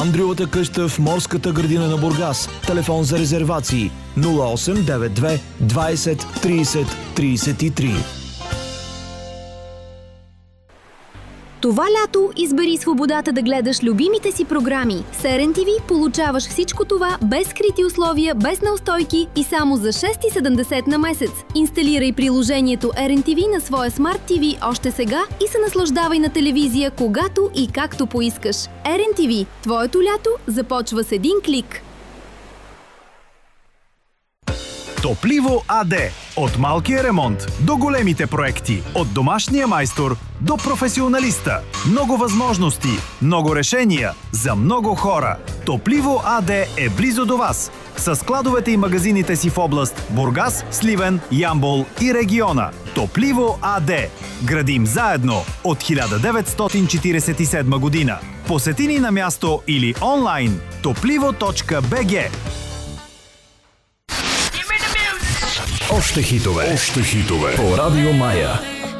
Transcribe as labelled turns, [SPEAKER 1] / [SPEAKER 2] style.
[SPEAKER 1] Андрювата къща в морската градина на Бургас. Телефон за резервации 0892 20 30 33.
[SPEAKER 2] Това лято избери свободата да гледаш любимите си програми. С RNTV получаваш всичко това без скрити условия, без неустойки и само за 6,70 на месец. Инсталирай приложението RNTV на своя Smart TV още сега и се наслаждавай на телевизия когато и както поискаш. RNTV – твоето лято започва с един клик.
[SPEAKER 3] Топливо АД. От малкия ремонт до големите проекти. От домашния майстор до професионалиста. Много възможности, много решения за много хора. Топливо АД е близо до вас. С складовете и магазините си в област Бургас, Сливен, Ямбол и региона. Топливо АД. Градим заедно от 1947 година. Посети ни на място или онлайн toplivo.bg.
[SPEAKER 1] Още хитове. По Радио Мая.